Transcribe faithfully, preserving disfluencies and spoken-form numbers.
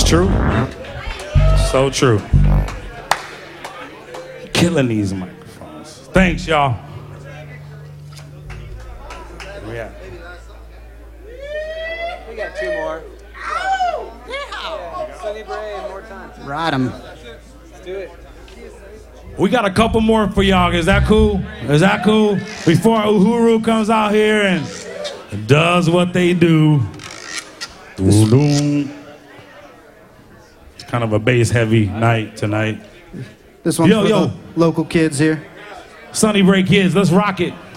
True. So true. Killing these microphones. Thanks, y'all. Yeah. We got two more. Oh, yeah. Sunny Bray and more time. Ride 'em. Let's do it. We got a couple more for y'all. Is that cool? Is that cool? Before Uhuru comes out here and does what they do. It's kind of a bass-heavy night tonight. This one's Yo, for yo. the local kids here. Sunny Bray kids, let's rock it.